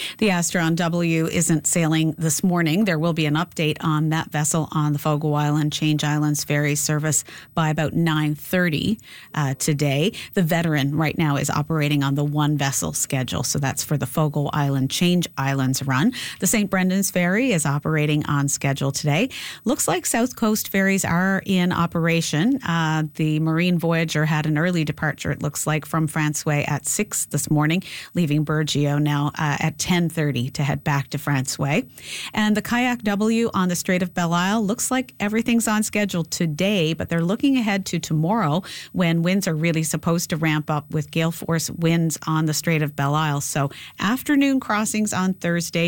The Astron W isn't sailing this morning. There will be an update on that vessel on the Fogo Island Change Islands ferry service by about 9:30 today. The Veteran right now is operating on the one vessel schedule, so that's for the Fogo Island Change Islands run. The St. Brendan's ferry is operating on schedule today. Looks like South Coast ferries are in operation. The Marine Voyager had an early departure, it looks like, from François at 6 this morning, leaving Burgeo now at 10:30 to head back to François. And the Kayak W on the Strait of Belle Isle, looks like everything's on schedule today, but they're looking ahead to tomorrow when winds are really supposed to ramp up with gale force winds on the Strait of Belle Isle. So afternoon crossings on Thursday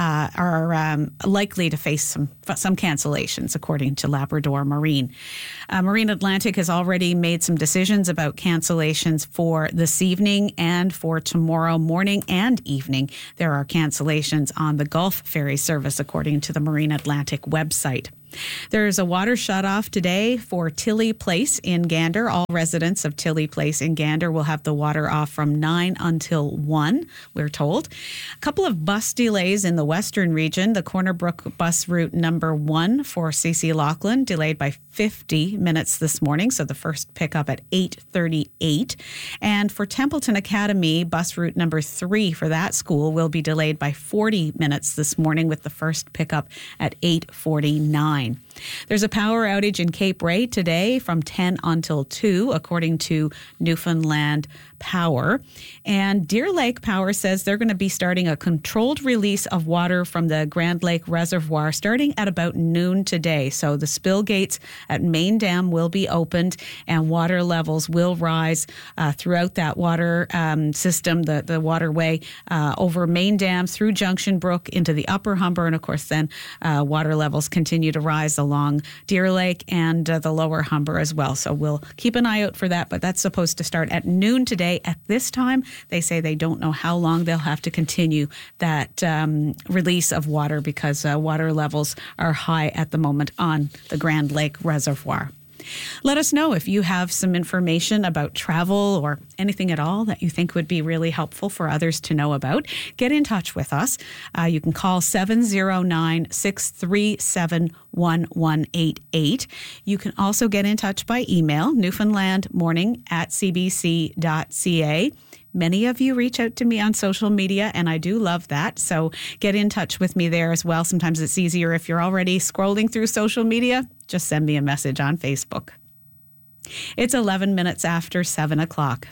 are likely to face some cancellations, according to Labrador Marine. Marine Atlantic has already made some decisions about cancellations for this evening and for tomorrow morning and evening. There are cancellations on the Gulf ferry service, according to the Marine Atlantic website. There's a water shutoff today for Tilly Place in Gander. All residents of Tilly Place in Gander will have the water off from 9 until 1, we're told. A couple of bus delays in the western region. The Corner Brook bus route number 1 for C.C. Laughlin delayed by 50 minutes this morning, so the first pickup at 8:38. And for Templeton Academy, bus route number 3 for that school will be delayed by 40 minutes this morning with the first pickup at 8:49. There's a power outage in Cape Ray today from 10 until 2, according to Newfoundland Power. And Deer Lake Power says they're going to be starting a controlled release of water from the Grand Lake Reservoir starting at about noon today. So the spill gates at Main Dam will be opened and water levels will rise throughout that water system, the waterway over Main Dam through Junction Brook into the Upper Humber. And of course, then water levels continue to rise along Deer Lake and the Lower Humber as well. So we'll keep an eye out for that, but that's supposed to start at noon today. At this time, they say they don't know how long they'll have to continue that release of water because water levels are high at the moment on the Grand Lake Reservoir. Let us know if you have some information about travel or anything at all that you think would be really helpful for others to know about. Get in touch with us. You can call 709-637-1188. You can also get in touch by email, newfoundlandmorning@cbc.ca. Many of you reach out to me on social media, and I do love that. So get in touch with me there as well. Sometimes it's easier if you're already scrolling through social media. Just send me a message on Facebook. It's 11 minutes after 7 o'clock.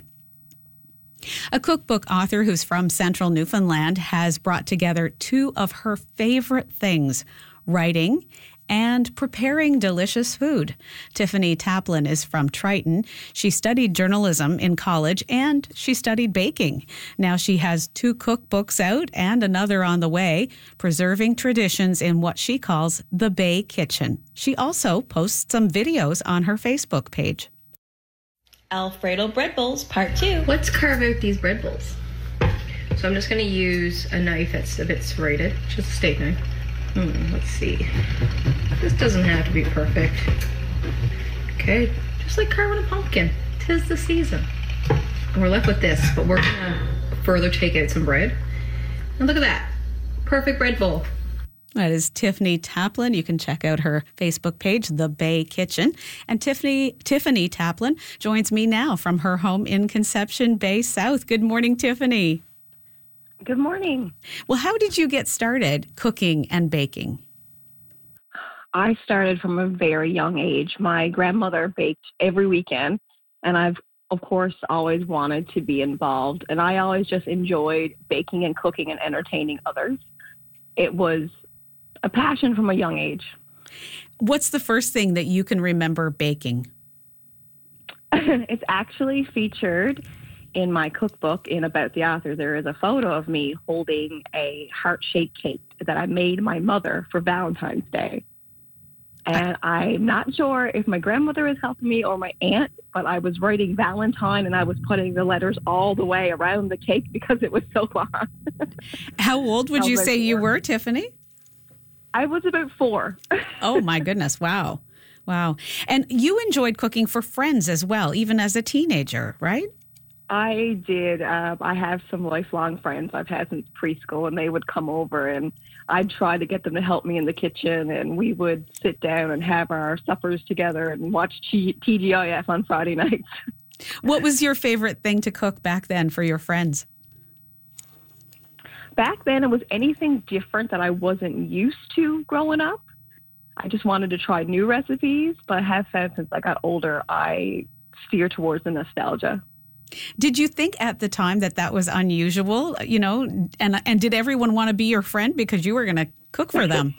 A cookbook author who's from central Newfoundland has brought together two of her favorite things, writing and preparing delicious food. Tiffany Taplin is from Triton. She studied journalism in college and she studied baking. Now she has 2 cookbooks out and another on the way, preserving traditions in what she calls the Bay Kitchen. She also posts some videos on her Facebook page. Alfredo bread bowls, part 2. Let's carve out these bread bowls. So I'm just going to use a knife that's a bit serrated, just a steak knife. Let's see. This doesn't have to be perfect. Okay, just like carving a pumpkin. 'Tis the season. And we're left with this, but we're gonna further take out some bread. And look at that. Perfect bread bowl. That is Tiffany Taplin. You can check out her Facebook page, The Bay Kitchen. And Tiffany Taplin joins me now from her home in Conception Bay South. Good morning, Tiffany. Good morning. Well, how did you get started cooking and baking? I started from a very young age. My grandmother baked every weekend, and I've, of course, always wanted to be involved. And I always just enjoyed baking and cooking and entertaining others. It was a passion from a young age. What's the first thing that you can remember baking? It's actually featured in my cookbook in About the Author. There is a photo of me holding a heart-shaped cake that I made my mother for Valentine's Day. And I'm not sure if my grandmother was helping me or my aunt, but I was writing Valentine and I was putting the letters all the way around the cake because it was so long. How old would you say you were, Tiffany? I was about 4. Oh, my goodness. Wow. Wow. And you enjoyed cooking for friends as well, even as a teenager, right? I did. I have some lifelong friends I've had since preschool, and they would come over, and I'd try to get them to help me in the kitchen, and we would sit down and have our suppers together and watch TGIF on Friday nights. What was your favorite thing to cook back then for your friends? Back then, it was anything different that I wasn't used to growing up. I just wanted to try new recipes, but I have found since I got older, I steer towards the nostalgia. Did you think at the time that was unusual, and did everyone want to be your friend because you were going to cook for them?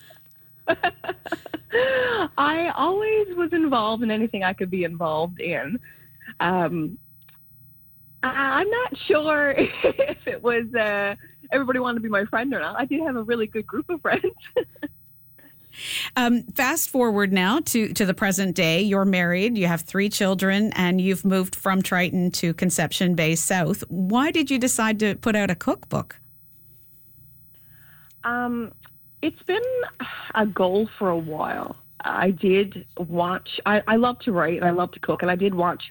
I always was involved in anything I could be involved in. I'm not sure if it was everybody wanted to be my friend or not. I did have a really good group of friends. Fast forward now to the present day. You're married, you have 3 children, and you've moved from Triton to Conception Bay South. Why did you decide to put out a cookbook? It's been a goal for a while. I love to write, I love to cook, and I did want to